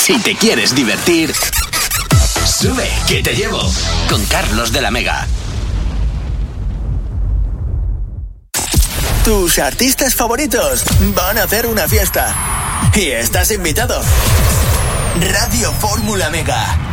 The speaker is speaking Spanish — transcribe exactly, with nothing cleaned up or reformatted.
Si te quieres divertir, sube, que te llevo. Con Carlos de la Mega. Tus artistas favoritos van a hacer una fiesta. Y estás invitado. Radio Fórmula Mega.